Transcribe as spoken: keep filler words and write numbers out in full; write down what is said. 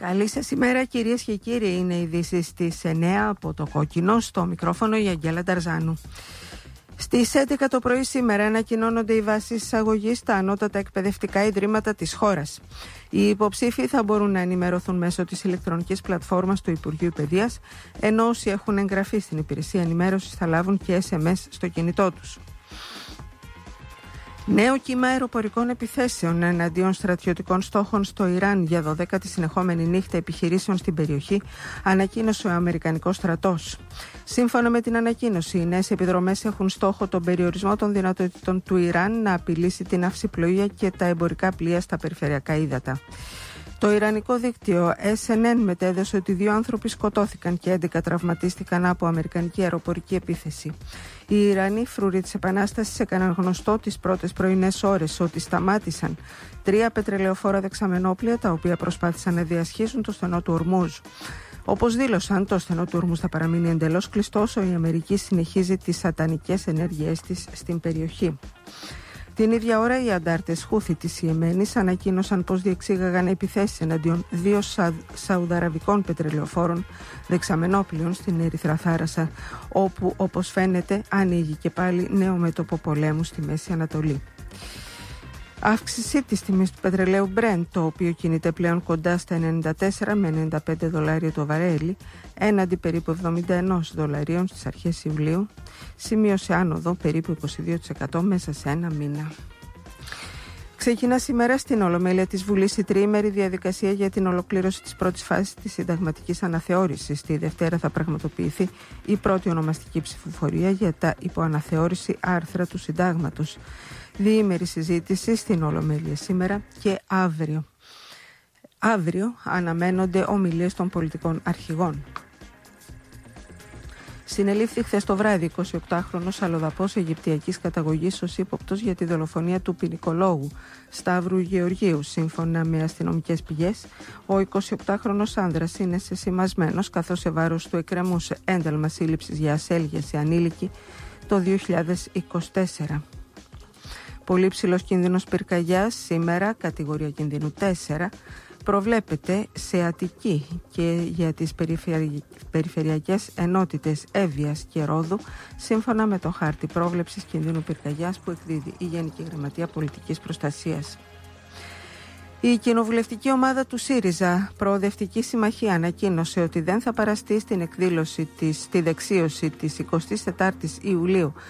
Καλή σας ημέρα, κυρίες και κύριοι. Είναι οι ειδήσεις στις εννέα από το Κόκκινο. Στο μικρόφωνο η Αγγέλα Νταρζάνου. Στις έντεκα το πρωί σήμερα ανακοινώνονται οι βάσεις εισαγωγής στα ανώτατα εκπαιδευτικά ιδρύματα της χώρας. Οι υποψήφοι θα μπορούν να ενημερωθούν μέσω της ηλεκτρονικής πλατφόρμας του Υπουργείου Παιδείας, ενώ όσοι έχουν εγγραφεί στην υπηρεσία ενημέρωσης θα λάβουν και ες εμ ες στο κινητό τους. Νέο κύμα αεροπορικών επιθέσεων εναντίον στρατιωτικών στόχων στο Ιράν για δωδέκατη συνεχόμενη νύχτα επιχειρήσεων στην περιοχή, ανακοίνωσε ο Αμερικανικός στρατός. Σύμφωνα με την ανακοίνωση, οι νέες επιδρομές έχουν στόχο τον περιορισμό των δυνατοτήτων του Ιράν να απειλήσει την αυσιπλοεία και τα εμπορικά πλοία στα περιφερειακά ύδατα. Το ιρανικό δίκτυο ες εν εν μετέδωσε ότι δύο άνθρωποι σκοτώθηκαν και έντεκα τραυματίστηκαν από αμερικανική αεροπορική επίθεση. Οι Ιρανοί φρουροί της Επανάστασης έκαναν γνωστό τις πρώτες πρωινές ώρες ότι σταμάτησαν τρία πετρελαιοφόρα δεξαμενόπλια τα οποία προσπάθησαν να διασχίσουν το στενό του Ορμούζ. Όπως δήλωσαν, το στενό του Ορμούζ θα παραμείνει εντελώς κλειστό όσο η Αμερική συνεχίζει τις σατανικές ενέργειές της στην περιοχή. Την ίδια ώρα, οι αντάρτες Χούθι της Ιεμένης ανακοίνωσαν πως διεξήγαγαν επιθέσεις εναντίον δύο σα... σαουδαραβικών πετρελαιοφόρων δεξαμενόπλειων στην Ερυθρά Θάλασσα, όπου, όπως φαίνεται, ανοίγει και πάλι νέο μέτωπο πολέμου στη Μέση Ανατολή. Αύξηση της τιμής του πετρελαίου Brent, το οποίο κινείται πλέον κοντά στα ενενήντα τέσσερα με ενενήντα πέντε δολάρια το βαρέλι, έναντι περίπου εβδομήντα ένα δολαρίων στις αρχές Ιουλίου, σημείωσε άνοδο περίπου είκοσι δύο τοις εκατό μέσα σε ένα μήνα. Ξεκινά σήμερα στην Ολομέλεια της Βουλής η τριήμερη διαδικασία για την ολοκλήρωση της πρώτης φάσης της συνταγματικής αναθεώρησης. Τη Δευτέρα θα πραγματοποιηθεί η πρώτη ονομαστική ψηφοφορία για τα υποαναθεώρηση άρθρα του Συντάγματος. Διήμερη συζήτηση στην Ολομέλεια σήμερα και αύριο. Αύριο αναμένονται ομιλίες των πολιτικών αρχηγών. Συνελήφθη χθες το βράδυ εικοσιοκτάχρονος αλλοδαπός Αιγυπτιακής καταγωγής ως ύποπτος για τη δολοφονία του ποινικολόγου Σταύρου Γεωργίου. Σύμφωνα με αστυνομικές πηγές, ο εικοσιοκτάχρονος άνδρας είναι σεσημασμένος καθώς σε βάρος του εκκρεμούσε ένταλμα σύλληψης για ασέλγεια σε ανήλικη το δύο χιλιάδες είκοσι τέσσερα. Πολύ ψηλός κίνδυνος πυρκαγιάς σήμερα, κατηγορία κινδύνου τέσσερα, προβλέπεται σε Αττική και για τις περιφερειακές ενότητες Εύβοιας και Ρόδου, σύμφωνα με το χάρτη πρόβλεψης κινδύνου πυρκαγιάς που εκδίδει η Γενική Γραμματεία Πολιτικής Προστασίας. Η κοινοβουλευτική ομάδα του ΣΥΡΙΖΑ, Προοδευτική Συμμαχία, ανακοίνωσε ότι δεν θα παραστεί στην εκδήλωση της, στη δεξίωση της εικοστής τετάρτης Ιουλίου